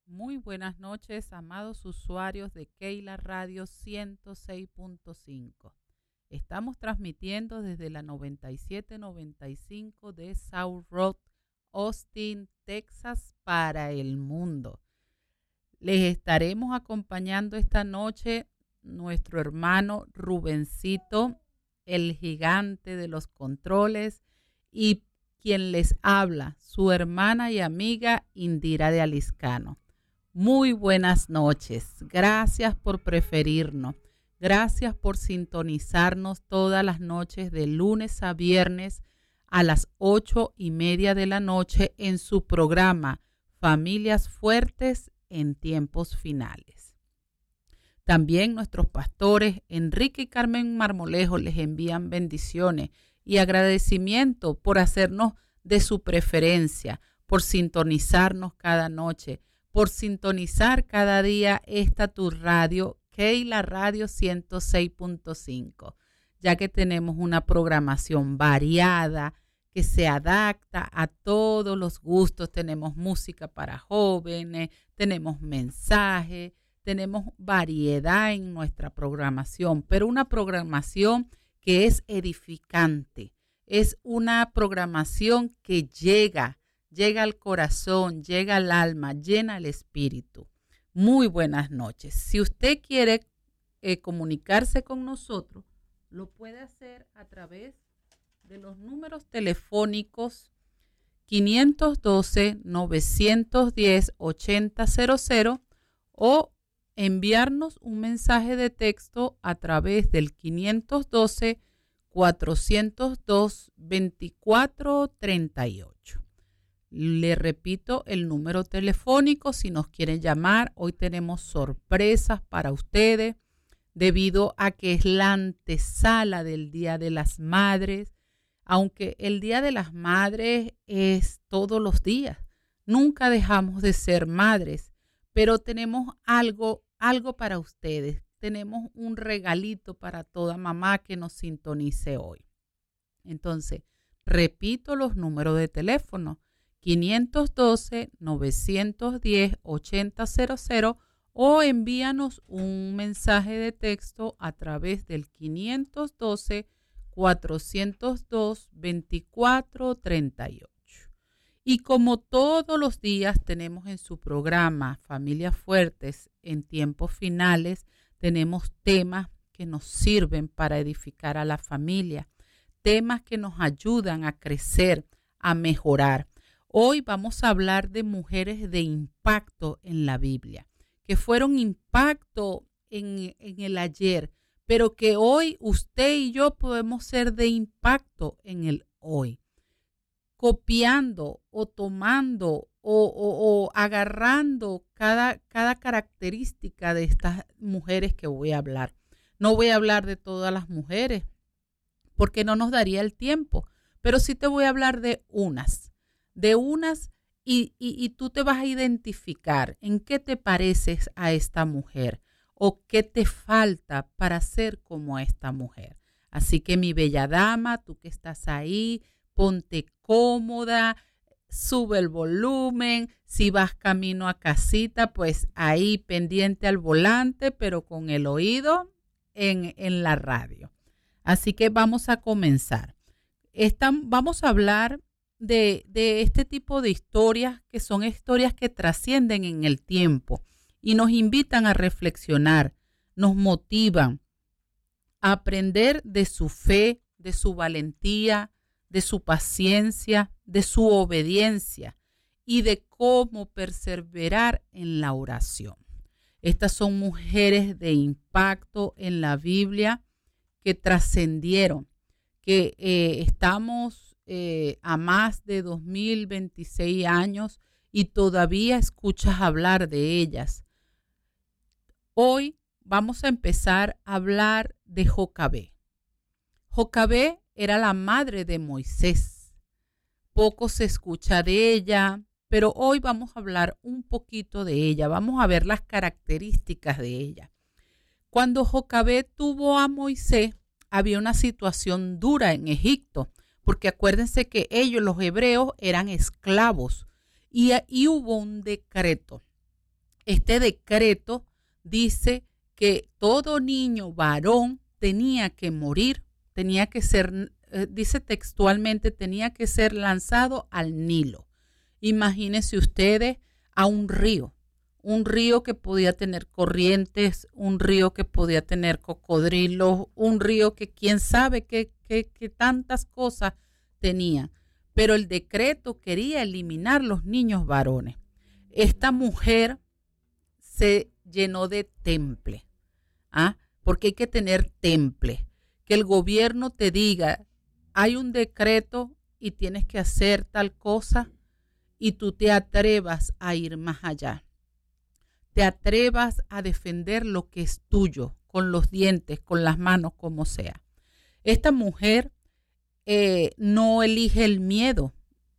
Muy buenas noches, amados usuarios de Keila Radio 106.5. Estamos transmitiendo desde la 9795 de South Road, Austin, Texas, para el mundo. Les estaremos acompañando esta noche nuestro hermano Rubencito, el gigante de los controles, y quien les habla, su hermana y amiga Indira de Aliscano. Muy buenas noches. Gracias por preferirnos. Gracias por sintonizarnos todas las noches de lunes a viernes a las 8:30 de la noche en su programa Familias Fuertes en Tiempos Finales. También nuestros pastores Enrique y Carmen Marmolejo les envían bendiciones y agradecimiento por hacernos de su preferencia, por sintonizarnos cada noche, por sintonizar cada día esta tu radio, Keila Radio 106.5, ya que tenemos una programación variada que se adapta a todos los gustos. Tenemos música para jóvenes, tenemos mensajes, tenemos variedad en nuestra programación, pero una programación que es edificante, es una programación que llega al corazón, llega al alma, llena el espíritu. Muy buenas noches. Si usted quiere comunicarse con nosotros, lo puede hacer a través de los números telefónicos 512-910-8000 o enviarnos un mensaje de texto a través del 512-402-2438. Le repito el número telefónico si nos quieren llamar. Hoy tenemos sorpresas para ustedes debido a que es la antesala del Día de las Madres. Aunque el Día de las Madres es todos los días, nunca dejamos de ser madres, pero tenemos algo para ustedes. Tenemos un regalito para toda mamá que nos sintonice hoy. Entonces, repito los números de teléfono: 512-910-8000 o envíanos un mensaje de texto a través del 512-402-2438. Y como todos los días tenemos en su programa Familias Fuertes en Tiempos Finales, tenemos temas que nos sirven para edificar a la familia, temas que nos ayudan a crecer, a mejorar. Hoy vamos a hablar de mujeres de impacto en la Biblia, que fueron impacto en el ayer, pero que hoy usted y yo podemos ser de impacto en el hoy, copiando o tomando o agarrando cada característica de estas mujeres que voy a hablar. No voy a hablar de todas las mujeres porque no nos daría el tiempo, pero sí te voy a hablar de unas y tú te vas a identificar en qué te pareces a esta mujer o qué te falta para ser como esta mujer. Así que mi bella dama, tú que estás ahí, ponte cómoda, sube el volumen. Si vas camino a casita, pues ahí pendiente al volante, pero con el oído en la radio. Así que vamos a comenzar. Vamos a hablar de este tipo de historias, que son historias que trascienden en el tiempo y nos invitan a reflexionar, nos motivan a aprender de su fe, de su valentía, de su paciencia, de su obediencia y de cómo perseverar en la oración. Estas son mujeres de impacto en la Biblia que trascendieron, que estamos a más de 2026 años y todavía escuchas hablar de ellas. Hoy vamos a empezar a hablar de Jocabé. Jocabé era la madre de Moisés. Poco se escucha de ella, pero hoy vamos a hablar un poquito de ella. Vamos a ver las características de ella. Cuando Jocabé tuvo a Moisés, había una situación dura en Egipto, porque acuérdense que ellos, los hebreos, eran esclavos y hubo un decreto este decreto dice que todo niño varón tenía que morir, tenía que ser, dice textualmente, tenía que ser lanzado al Nilo. Imagínense ustedes a un río que podía tener corrientes, un río que podía tener cocodrilos, un río que quién sabe qué tantas cosas tenía. Pero el decreto quería eliminar los niños varones. Esta mujer se llenó de temple, porque hay que tener temple. Que el gobierno te diga, hay un decreto y tienes que hacer tal cosa, y tú te atrevas a ir más allá. Te atrevas a defender lo que es tuyo, con los dientes, con las manos, como sea. Esta mujer no elige el miedo.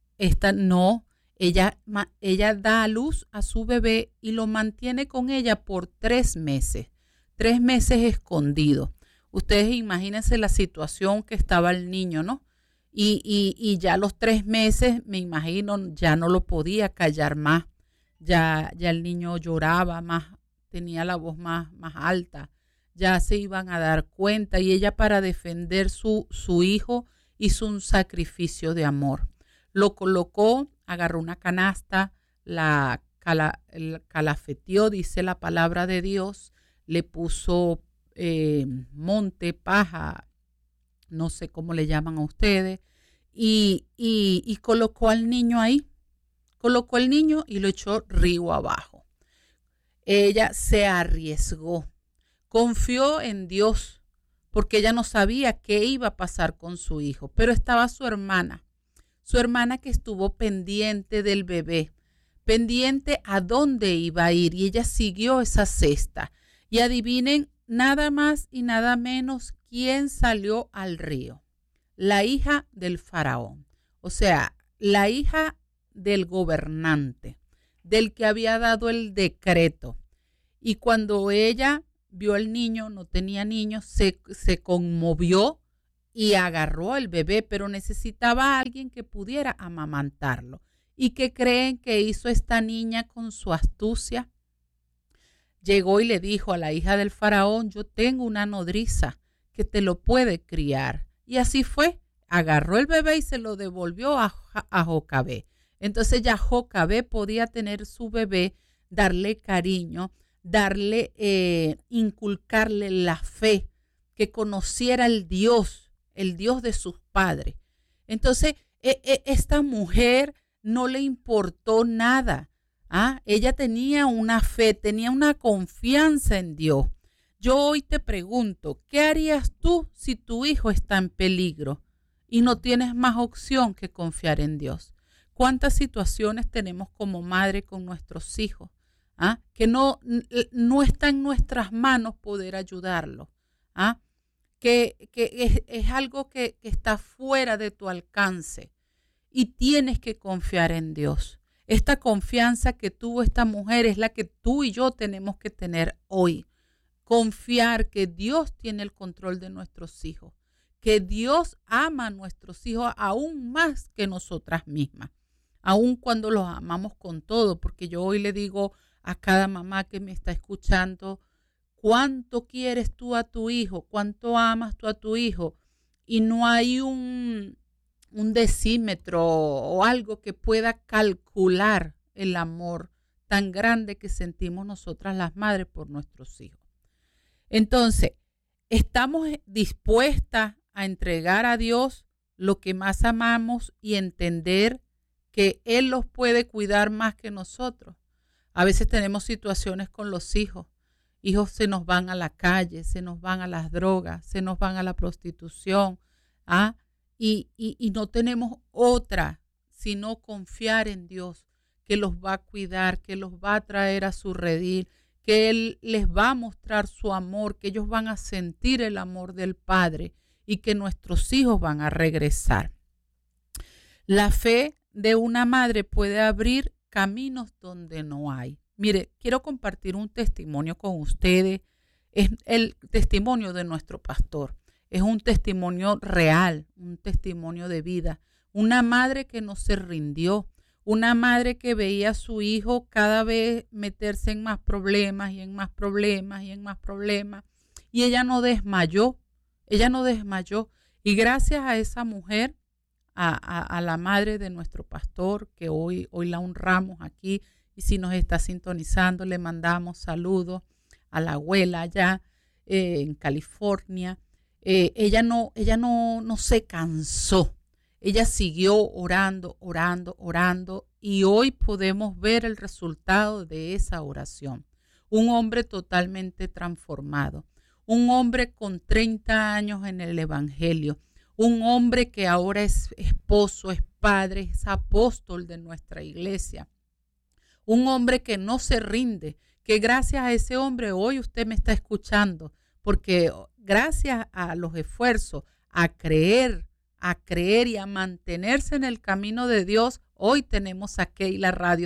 Ella da a luz a su bebé y lo mantiene con ella por 3 meses. 3 meses escondido. Ustedes imagínense la situación que estaba el niño, ¿no? Y ya a los 3 meses, me imagino, ya no lo podía callar más. Ya el niño lloraba más, tenía la voz más alta. Ya se iban a dar cuenta y ella, para defender su hijo, hizo un sacrificio de amor. Lo colocó, agarró una canasta, la calafeteó, dice la palabra de Dios, le puso monte, paja, no sé cómo le llaman a ustedes, y colocó al niño ahí. Colocó al niño y lo echó río abajo. Ella se arriesgó, confió en Dios, porque ella no sabía qué iba a pasar con su hijo, pero estaba su hermana que estuvo pendiente del bebé, pendiente a dónde iba a ir, y ella siguió esa cesta. Y adivinen, nada más y nada menos, quién salió al río. La hija del faraón, o sea, la hija del gobernante, del que había dado el decreto. Y cuando ella vio al niño, no tenía niño, se conmovió y agarró al bebé, pero necesitaba a alguien que pudiera amamantarlo. ¿Y qué creen que hizo esta niña con su astucia? Llegó y le dijo a la hija del faraón, yo tengo una nodriza que te lo puede criar. Y así fue, agarró el bebé y se lo devolvió a Jocabé. Entonces ya Jocabé podía tener su bebé, darle cariño, inculcarle la fe, que conociera el Dios de sus padres. Entonces esta mujer no le importó nada. Ella tenía una fe, tenía una confianza en Dios. Yo hoy te pregunto, ¿qué harías tú si tu hijo está en peligro y no tienes más opción que confiar en Dios? ¿Cuántas situaciones tenemos como madre con nuestros hijos? Que no está en nuestras manos poder ayudarlos. Que es algo que está fuera de tu alcance y tienes que confiar en Dios. Esta confianza que tuvo esta mujer es la que tú y yo tenemos que tener hoy. Confiar que Dios tiene el control de nuestros hijos, que Dios ama a nuestros hijos aún más que nosotras mismas, aún cuando los amamos con todo, porque yo hoy le digo a cada mamá que me está escuchando, ¿cuánto quieres tú a tu hijo? ¿Cuánto amas tú a tu hijo? Y no hay un decímetro o algo que pueda calcular el amor tan grande que sentimos nosotras las madres por nuestros hijos. Entonces, ¿estamos dispuestas a entregar a Dios lo que más amamos y entender que Él los puede cuidar más que nosotros? A veces tenemos situaciones con los hijos. Hijos se nos van a la calle, se nos van a las drogas, se nos van a la prostitución, y no tenemos otra sino confiar en Dios, que los va a cuidar, que los va a traer a su redil, que Él les va a mostrar su amor, que ellos van a sentir el amor del Padre y que nuestros hijos van a regresar. La fe de una madre puede abrir caminos donde no hay. Mire, quiero compartir un testimonio con ustedes. Es el testimonio de nuestro pastor. Es un testimonio real, un testimonio de vida. Una madre que no se rindió, una madre que veía a su hijo cada vez meterse en más problemas y en más problemas y en más problemas. Y ella no desmayó. Y gracias a esa mujer, a la madre de nuestro pastor, que hoy la honramos aquí, y si nos está sintonizando, le mandamos saludos a la abuela allá en California. Ella no se cansó. Ella siguió orando, y hoy podemos ver el resultado de esa oración. Un hombre totalmente transformado, un hombre con 30 años en el evangelio, un hombre que ahora es esposo, es padre, es apóstol de nuestra iglesia, un hombre que no se rinde, que gracias a ese hombre hoy usted me está escuchando, porque gracias a los esfuerzos, a creer y a mantenerse en el camino de Dios, hoy tenemos aquí la radio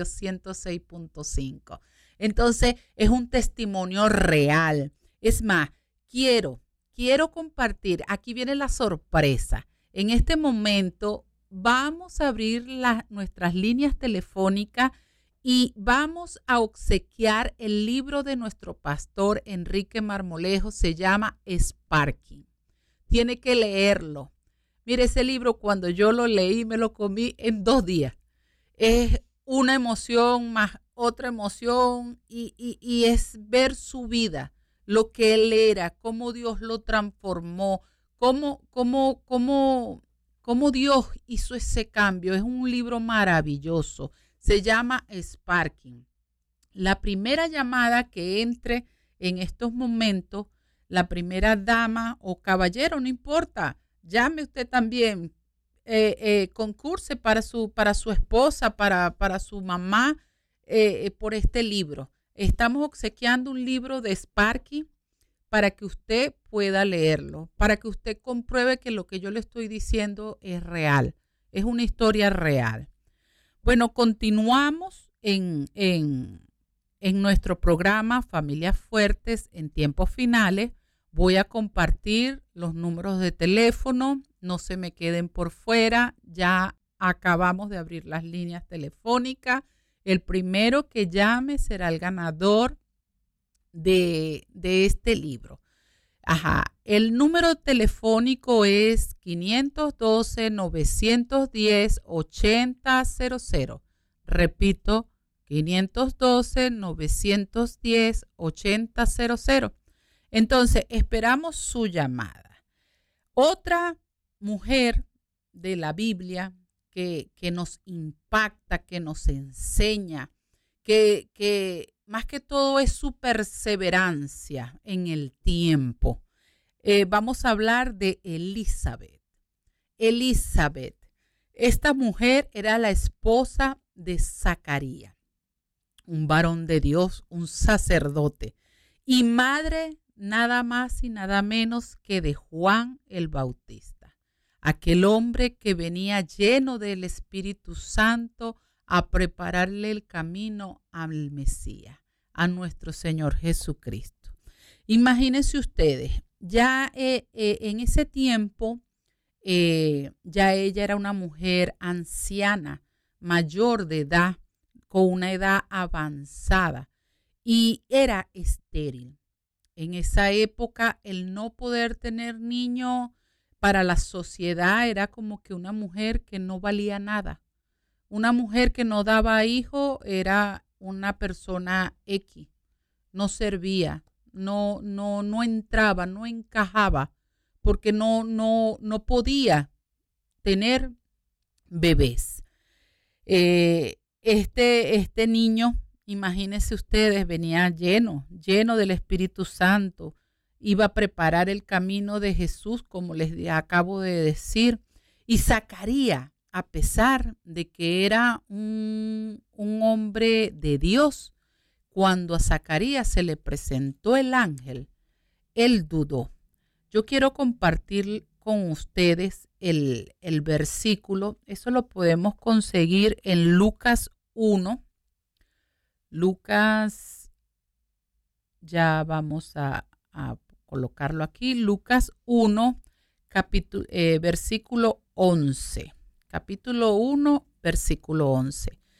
106.5. Entonces es un testimonio real. Es más, quiero compartir, aquí viene la sorpresa. En este momento vamos a abrir nuestras líneas telefónicas y vamos a obsequiar el libro de nuestro pastor Enrique Marmolejo, se llama Sparking. Tiene que leerlo. Mire, ese libro cuando yo lo leí me lo comí en 2 días. Es una emoción más otra emoción y es ver su vida, lo que él era, cómo Dios lo transformó, cómo Dios hizo ese cambio. Es un libro maravilloso. Se llama Sparking. La primera llamada que entre en estos momentos, la primera dama o caballero, no importa, llame usted también, concurse para su esposa, para su mamá, por este libro. Estamos obsequiando un libro de Sparking para que usted pueda leerlo, para que usted compruebe que lo que yo le estoy diciendo es real, es una historia real. Bueno, continuamos en nuestro programa Familias Fuertes en tiempos finales. Voy a compartir los números de teléfono, no se me queden por fuera, ya acabamos de abrir las líneas telefónicas. El primero que llame será el ganador de este libro. El número telefónico es 512-910-8000. Repito, 512-910-8000. Entonces, esperamos su llamada. Otra mujer de la Biblia que nos impacta, que nos enseña, que más que todo es su perseverancia en el tiempo. Vamos a hablar de Elizabeth. Elizabeth, esta mujer era la esposa de Zacarías, un varón de Dios, un sacerdote, y madre nada más y nada menos que de Juan el Bautista, aquel hombre que venía lleno del Espíritu Santo a prepararle el camino al Mesías, a nuestro Señor Jesucristo. Imagínense ustedes, ya en ese tiempo, ya ella era una mujer anciana, mayor de edad, con una edad avanzada, y era estéril. En esa época, el no poder tener niños para la sociedad era como que una mujer que no valía nada. Una mujer que no daba hijo era una persona X, no servía, no entraba, no encajaba, porque no podía tener bebés. Este niño, imagínense ustedes, venía lleno del Espíritu Santo, iba a preparar el camino de Jesús, como les acabo de decir, y Zacarías, a pesar de que era un hombre de Dios, cuando a Zacarías se le presentó el ángel, él dudó. Yo quiero compartir con ustedes el versículo. Eso lo podemos conseguir en Lucas 1. Lucas, ya vamos a colocarlo aquí. Lucas 1, versículo 11. Capítulo 1, versículo 11.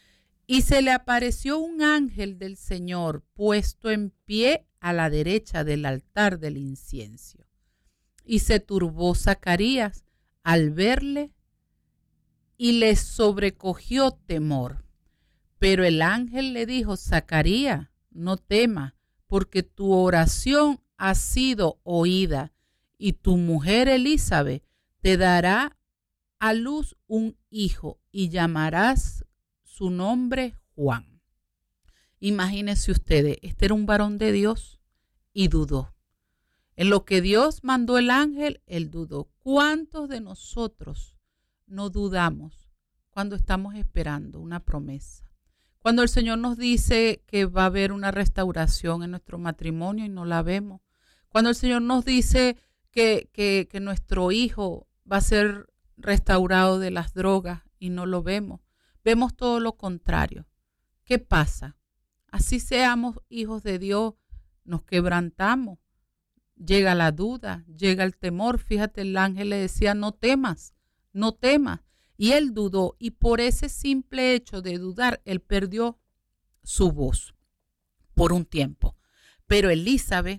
Y se le apareció un ángel del Señor puesto en pie a la derecha del altar del incienso. Y se turbó Zacarías al verle y le sobrecogió temor. Pero el ángel le dijo: Zacarías, no temas, porque tu oración ha sido oída, y tu mujer Elizabeth te dará a luz un hijo, y llamarás su nombre Juan. Imagínense ustedes, este era un varón de Dios y dudó. En lo que Dios mandó el ángel, él dudó. ¿Cuántos de nosotros no dudamos cuando estamos esperando una promesa? Cuando el Señor nos dice que va a haber una restauración en nuestro matrimonio y no la vemos. Cuando el Señor nos dice que nuestro hijo va a ser restaurado de las drogas y no lo vemos. Vemos todo lo contrario. ¿Qué pasa? Así seamos hijos de Dios, nos quebrantamos. Llega la duda, llega el temor. Fíjate, el ángel le decía: no temas, no temas. Y él dudó, y por ese simple hecho de dudar, él perdió su voz por un tiempo. Pero Elizabeth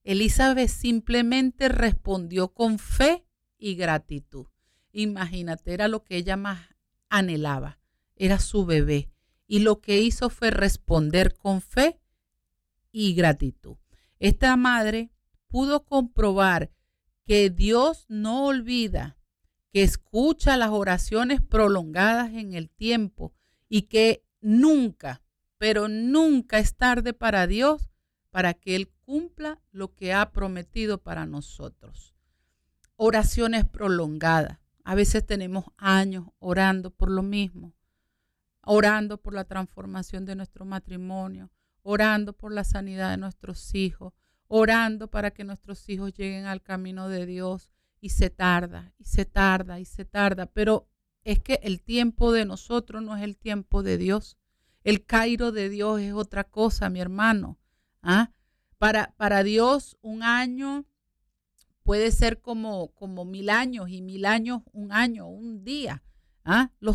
simplemente respondió con fe y gratitud. Imagínate, era lo que ella más anhelaba, era su bebé. Y lo que hizo fue responder con fe y gratitud. Esta madre pudo comprobar que Dios no olvida, que escucha las oraciones prolongadas en el tiempo y que nunca, pero nunca es tarde para Dios para que Él cumpla lo que ha prometido para nosotros. Oraciones prolongadas. A veces tenemos años orando por lo mismo, orando por la transformación de nuestro matrimonio, orando por la sanidad de nuestros hijos, orando para que nuestros hijos lleguen al camino de Dios. Y se tarda, y se tarda, y se tarda. Pero es que el tiempo de nosotros no es el tiempo de Dios. El Cairo de Dios es otra cosa, mi hermano. Para Dios un año puede ser como 1000 años, y 1000 años un año, un día. Los